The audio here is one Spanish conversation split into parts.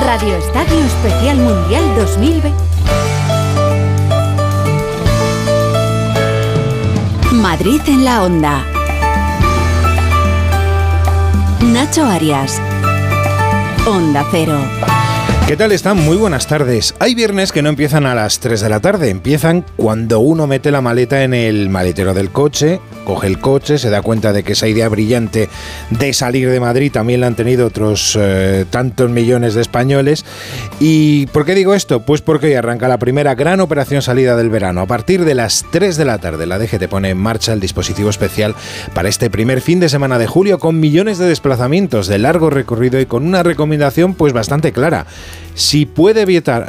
Radio Estadio Especial Mundial 2020. Madrid en la Onda. Nacho Arias. Onda Cero. ¿Qué tal están? Muy buenas tardes. Hay viernes que no empiezan a las 3 de la tarde, empiezan cuando uno mete la maleta en el maletero del coche, coge el coche, se da cuenta de que esa idea brillante de salir de Madrid también la han tenido otros tantos millones de españoles. ¿Y por qué digo esto? Pues porque hoy arranca la primera gran operación salida del verano. A partir de las 3 de la tarde, la DGT pone en marcha el dispositivo especial para este primer fin de semana de julio, con millones de desplazamientos de largo recorrido y con una recomendación pues bastante clara. Si puede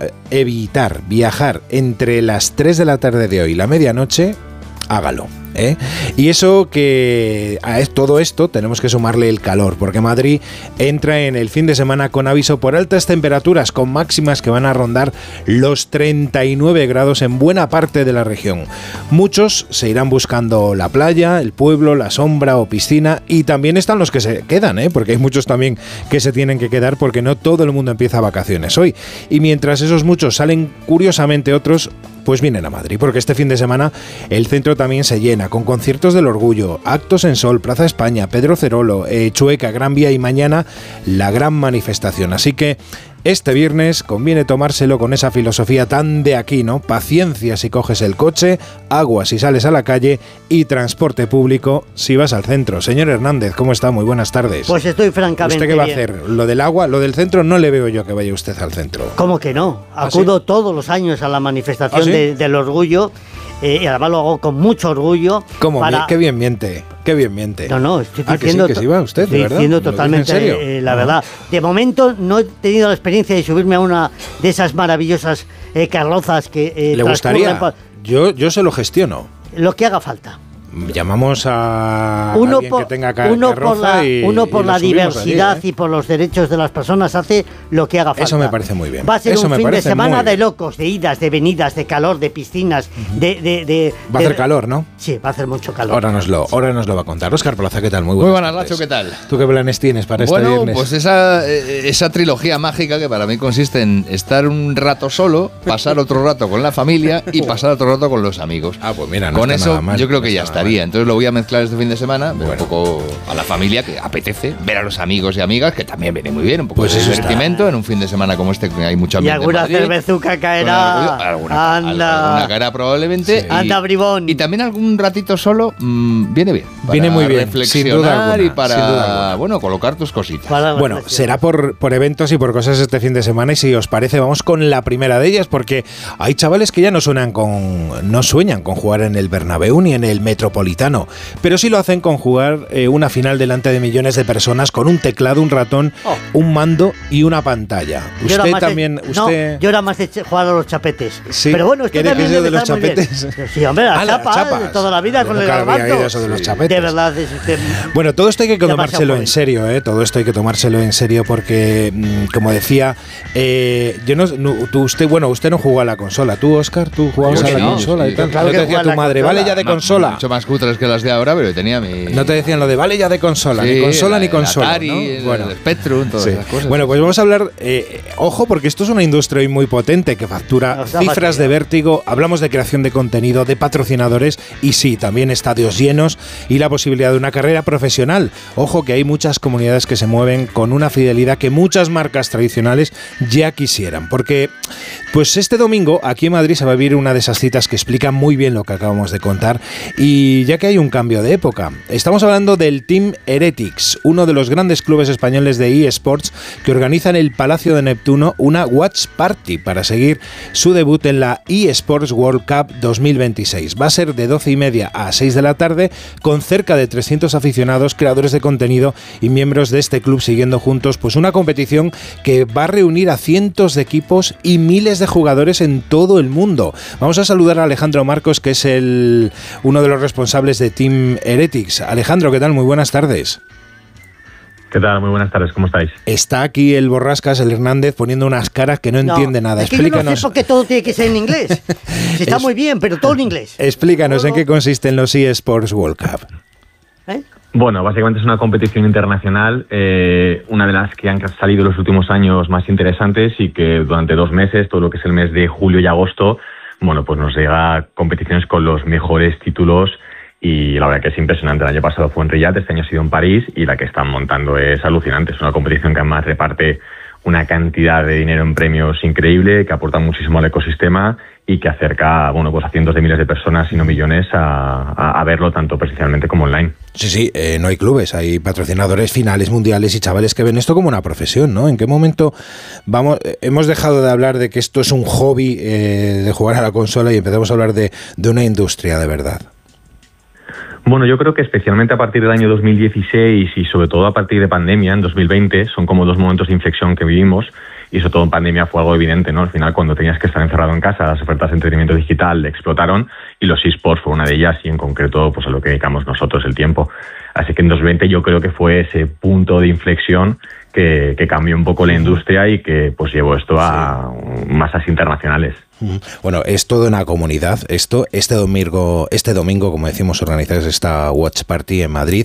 evitar viajar entre las 3 de la tarde de hoy y la medianoche, hágalo. Y eso que a todo esto tenemos que sumarle el calor, porque Madrid entra en el fin de semana con aviso por altas temperaturas, con máximas que van a rondar los 39 grados en buena parte de la región. Muchos se irán buscando la playa, el pueblo, la sombra o piscina, y también están los que se quedan, porque hay muchos también que se tienen que quedar porque no todo el mundo empieza vacaciones hoy. Y mientras esos muchos salen, curiosamente otros pues vienen a Madrid, porque este fin de semana el centro también se llena, con conciertos del Orgullo, actos en Sol, Plaza España, Pedro Cerolo, Chueca, Gran Vía y mañana la gran manifestación. Así que este viernes conviene tomárselo con esa filosofía tan de aquí, ¿no? Paciencia si coges el coche, agua si sales a la calle y transporte público si vas al centro. Señor Hernández, ¿cómo está? Muy buenas tardes. Pues estoy francamente ¿Usted qué va bien. a hacer? Lo del agua, lo del centro, no le veo yo que vaya usted al centro. ¿Cómo que no? Acudo todos los años a la manifestación del Orgullo. Y además lo hago con mucho orgullo. ¿Cómo? Qué bien miente, qué bien miente. No, estoy diciendo que sí va usted, estoy ¿de verdad? diciendo totalmente la verdad. De momento no he tenido la experiencia de subirme a una de esas maravillosas carrozas que ¿le gustaría? Yo se lo gestiono. Lo que haga falta. Llamamos a alguien que tenga carroza uno por la diversidad allí, y por los derechos de las personas hace lo que haga falta. Eso me parece muy bien. Va a ser un fin de semana de locos, de idas, de venidas, de calor, de piscinas, Va a hacer calor, ¿no? Sí, va a hacer mucho calor. Ahora nos lo va a contar. Óscar Plaza, ¿qué tal? Muy buenas, Nacho, ¿qué tal? ¿Tú qué planes tienes para este viernes? Bueno, pues esa trilogía mágica que para mí consiste en estar un rato solo, pasar otro rato con la familia y pasar otro rato con los amigos. Pues mira, no con está eso nada mal, yo creo que ya estaría. Entonces lo voy a mezclar este fin de semana, un poco a la familia, que apetece, ver a los amigos y amigas, que también viene muy bien, un poco de divertimento en un fin de semana como este, que hay mucho ambiente. Y alguna cervezuca caerá. Alguna caerá probablemente. Sí. Anda, bribón. Y también algún ratito solo viene bien. Viene muy bien, reflexionar sin duda alguna, y para, colocar tus cositas. Bueno, será por eventos y por cosas este fin de semana, y si os parece vamos con la primera de ellas, porque hay chavales que ya no sueñan con jugar en el Bernabéu ni en el Metropolitano, pero sí lo hacen con jugar una final delante de millones de personas con un teclado, un ratón, un mando y una pantalla. Usted también... yo era más de jugar a los chapetes. Sí. Pero bueno, usted también de los chapetes. Sí, hombre, la chapa de toda la vida con el garbanzo. Eso de los chapetes. De verdad. Bueno, todo esto hay que tomárselo en serio, todo esto hay que tomárselo en serio porque, como decía, usted no jugó a la consola. ¿Tú, Óscar? ¿Tú jugabas a la consola y tal? Claro, te decía tu madre, vale ya de consola. Mucho más cutres que las de ahora, pero tenía mi... No te decían lo de vale ya de consola, ni consola ni consola, Atari, ¿no? el Spectrum, todas esas cosas. Bueno, pues vamos a hablar, ojo, porque esto es una industria muy potente que factura cifras de vértigo. Hablamos de creación de contenido, de patrocinadores y sí, también estadios llenos y la posibilidad de una carrera profesional. Ojo que hay muchas comunidades que se mueven con una fidelidad que muchas marcas tradicionales ya quisieran, porque pues este domingo aquí en Madrid se va a vivir una de esas citas que explica muy bien lo que acabamos de contar, y ya que hay un cambio de época. Estamos hablando del Team Heretics, uno de los grandes clubes españoles de eSports que organiza en el Palacio de Neptuno una Watch Party para seguir su debut en la eSports World Cup 2026. Va a ser de 12:30 a 6 de la tarde, con cerca de 300 aficionados, creadores de contenido y miembros de este club siguiendo juntos pues una competición que va a reunir a cientos de equipos y miles de jugadores en todo el mundo. Vamos a saludar a Alejandro Marcos, que es uno de los responsables de Team Heretics. Alejandro, ¿qué tal? Muy buenas tardes. ¿Qué tal? Muy buenas tardes, ¿cómo estáis? Está aquí el Borrascas, el Hernández, poniendo unas caras que no entiende nada. Es que yo no sé por qué todo tiene que ser en inglés. Sí, está muy bien, pero todo en inglés. Explícanos en qué consisten los eSports World Cup. Bueno, básicamente es una competición internacional, una de las que han salido en los últimos años más interesantes y que durante 2 meses, todo lo que es el mes de julio y agosto, bueno, pues nos llega competiciones con los mejores títulos y la verdad que es impresionante. El año pasado fue en Riyadh, este año ha sido en París y la que están montando es alucinante. Es una competición que además reparte una cantidad de dinero en premios increíble, que aporta muchísimo al ecosistema y que acerca, bueno, pues a cientos de miles de personas, si no millones, a verlo tanto presencialmente como online. Sí, no hay clubes, hay patrocinadores finales mundiales y chavales que ven esto como una profesión, ¿no? ¿En qué momento hemos dejado de hablar de que esto es un hobby de jugar a la consola y empezamos a hablar de una industria de verdad? Bueno, yo creo que especialmente a partir del año 2016 y sobre todo a partir de pandemia, en 2020, son como 2 momentos de inflexión que vivimos y sobre todo en pandemia fue algo evidente, ¿no? Al final, cuando tenías que estar encerrado en casa, las ofertas de entretenimiento digital explotaron y los eSports fue una de ellas y en concreto pues a lo que dedicamos nosotros el tiempo. Así que en 2020 yo creo que fue ese punto de inflexión que cambió un poco la industria y que pues llevó esto a masas internacionales. Bueno, es toda una comunidad. Este domingo, como decimos, organizáis esta Watch Party en Madrid.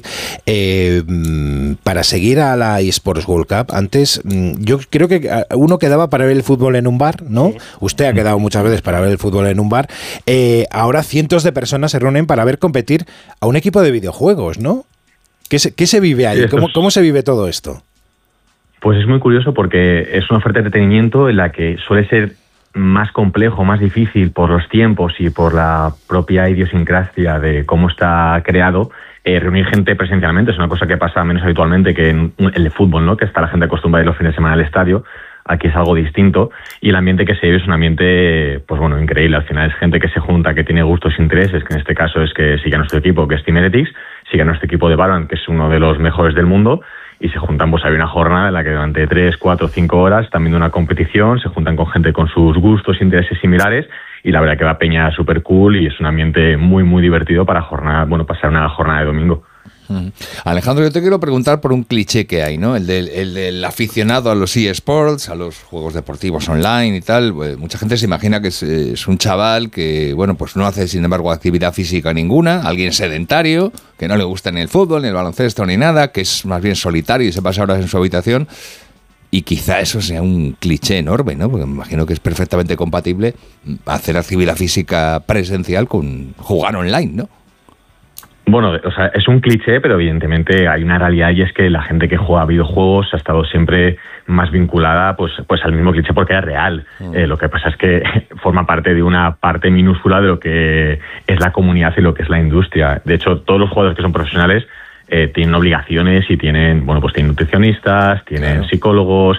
Para seguir a la eSports World Cup, antes yo creo que uno quedaba para ver el fútbol en un bar, ¿no? Sí. Usted ha quedado muchas veces para ver el fútbol en un bar. Ahora cientos de personas se reúnen para ver competir a un equipo de videojuegos, ¿no? ¿Qué se vive ahí? ¿Cómo se vive todo esto? Pues es muy curioso porque es una oferta de entretenimiento en la que suele ser más complejo, más difícil por los tiempos y por la propia idiosincrasia de cómo está creado, reunir gente presencialmente. Es una cosa que pasa menos habitualmente que en el fútbol, ¿no? Que está la gente acostumbrada a ir los fines de semana al estadio. Aquí es algo distinto y el ambiente que se vive es un ambiente, pues bueno, increíble. Al final es gente que se junta, que tiene gustos e intereses, que en este caso es que sigue a nuestro equipo, que es Team Heretics, sigue a nuestro equipo de Valorant, que es uno de los mejores del mundo, y se juntan, pues hay una jornada en la que durante 3, 4, 5 horas están viendo una competición, se juntan con gente con sus gustos e intereses similares y la verdad que va peña súper cool y es un ambiente muy, muy divertido para pasar una jornada de domingo. Alejandro, yo te quiero preguntar por un cliché que hay, ¿no? El del aficionado a los eSports, a los juegos deportivos online y tal. Pues mucha gente se imagina que es un chaval que, bueno, pues no hace, sin embargo, actividad física ninguna, alguien sedentario, que no le gusta ni el fútbol, ni el baloncesto, ni nada, que es más bien solitario y se pasa horas en su habitación. Y quizá eso sea un cliché enorme, ¿no? Porque me imagino que es perfectamente compatible hacer actividad física presencial con jugar online, ¿no? Bueno, o sea, es un cliché, pero evidentemente hay una realidad y es que la gente que juega a videojuegos ha estado siempre más vinculada pues al mismo cliché porque es real. Lo que pasa es que forma parte de una parte minúscula de lo que es la comunidad y lo que es la industria. De hecho, todos los jugadores que son profesionales tienen obligaciones y tienen, bueno, pues tienen nutricionistas, tienen psicólogos,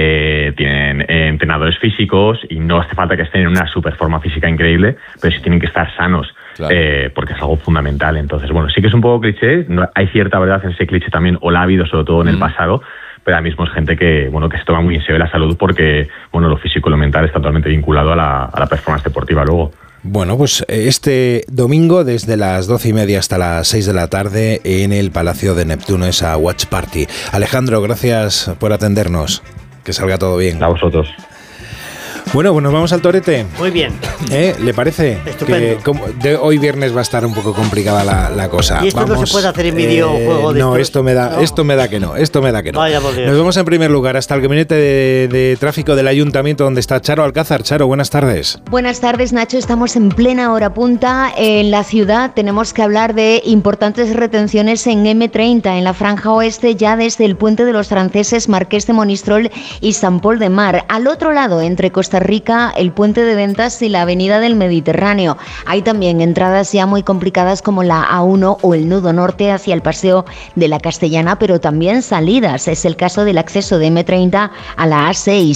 tienen entrenadores físicos y no hace falta que estén en una super forma física increíble, pero sí tienen que estar sanos. Claro. Porque es algo fundamental. Entonces, bueno, sí que es un poco cliché, no, hay cierta verdad en ese cliché también, o la ha habido sobre todo en el pasado, pero ahora mismo es gente que, bueno, que se toma muy en serio la salud porque, bueno, lo físico y lo mental está totalmente vinculado a la performance deportiva luego. Bueno, pues este domingo desde las 12:30 hasta las 6 de la tarde en el Palacio de Neptuno, esa Watch Party. Alejandro, gracias por atendernos. Que salga todo bien. A vosotros. Bueno, pues nos vamos al torete. Muy bien. ¿Le parece? Estupendo. Que hoy viernes va a estar un poco complicada la cosa. ¿Y esto no se puede hacer en videojuego? No, esto me da que no. Vaya, por Dios. Nos vamos en primer lugar hasta el gabinete de tráfico del ayuntamiento donde está Charo Alcázar. Charo, buenas tardes. Buenas tardes, Nacho. Estamos en plena hora punta en la ciudad. Tenemos que hablar de importantes retenciones en M30, en la franja oeste, ya desde el puente de los franceses, Marqués de Monistrol y San Pol de Mar. Al otro lado, entre Costa Rica, el puente de Ventas y la avenida del Mediterráneo. Hay también entradas ya muy complicadas como la A1 o el nudo norte hacia el Paseo de la Castellana, pero también salidas. Es el caso del acceso de M30 a la A6.